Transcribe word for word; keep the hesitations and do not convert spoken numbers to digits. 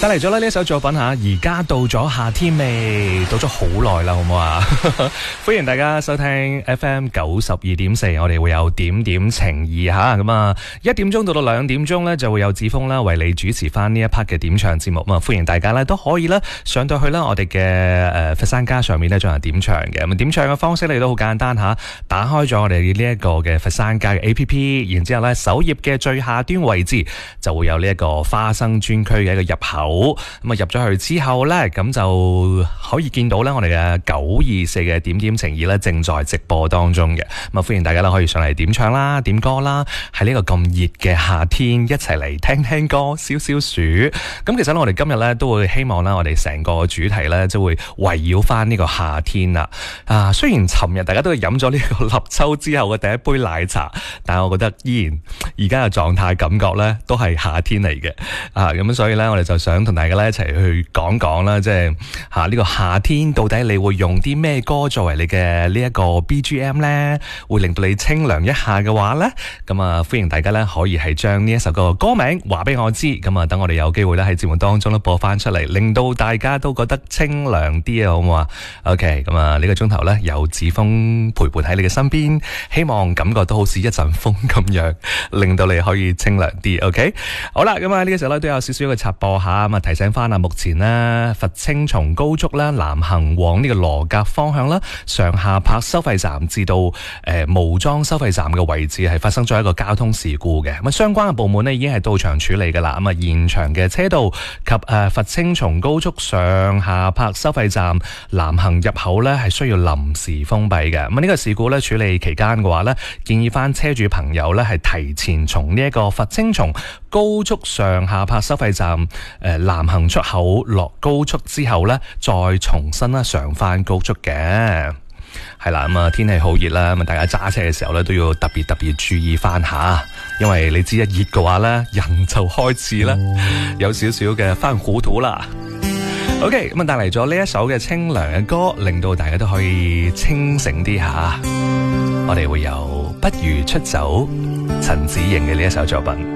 帶嚟咗咧呢一首作品吓，而家到咗夏天未？到咗好耐啦，好唔好啊？歡迎大家收聽 F M 九十二點四，我哋會有點點情意吓，咁啊一點鐘到到兩點鐘咧就會有子峰啦為你主持翻呢一 part 嘅點唱節目，咁啊歡迎大家咧都可以啦上到去啦我哋嘅誒佛山家上面咧進行點唱嘅，咁點唱嘅方式咧都好簡單吓，打開咗我哋呢一個嘅佛山家嘅 A P P， 然之後咧首頁嘅最下端位置就會有呢一個花生專區嘅一個入口，咁啊入咗去之後咧，咁就可以見到咧我哋嘅九二四嘅點點情意咧正在直播當中嘅，咁啊歡迎大家啦可以上嚟點唱啦、點歌啦，喺呢個咁熱嘅夏天一齊嚟聽聽歌、消消暑。咁其實咧我哋今日咧都會希望咧我哋成個主題咧就會圍繞翻呢個夏天啦。啊，雖然尋日大家都係飲咗呢個立秋之後嘅第一杯奶茶，但係我覺得依然而家嘅狀態感覺咧都係夏天嚟嘅。啊，咁所以咧我哋就想同大家咧一齊去講講啦，即係吓呢個夏天到底你會用啲咩歌作為你嘅呢一個 B G M 咧，會令到你清涼一下嘅話咧，咁啊歡迎大家咧可以係將呢一首歌歌名話俾我知，咁啊等我哋有機會咧喺節目當中咧播翻出嚟，令到大家都覺得清涼啲啊，好唔好啊 ？OK， 咁啊呢個鐘頭咧有子峰陪伴喺你嘅身邊，希望感覺都好似一陣風咁樣，令到你可以清涼啲。OK， 好啦，咁啊呢個時候咧都有少少嘅插播下，咁啊提醒翻啊，目前呢佛青松高速啦南行往呢個羅格方向啦，上下泊收費站至到誒無樁收費站嘅位置係發生咗一個交通事故嘅，咁啊相關嘅部門呢已經係到場處理噶啦，咁啊現場嘅車道及誒佛青松高速上下泊收費站南行入口呢係需要臨時封閉嘅，咁啊呢個事故呢處理期間嘅話呢，建議翻車主朋友呢係提前從呢一個佛青松高速上下泊收費站誒南行出口落高速之後呢，再重新啦上翻高速嘅。係啦，咁啊天氣好熱啦，咁啊大家揸車嘅時候咧都要特別特別注意翻下，因為你知一熱嘅話咧，人就開始咧有少少嘅翻糊塗啦。OK， 咁啊帶嚟咗呢一首嘅清涼嘅歌，令到大家都可以清醒啲下。我哋會有不如出走陳子瑩嘅呢一首作品。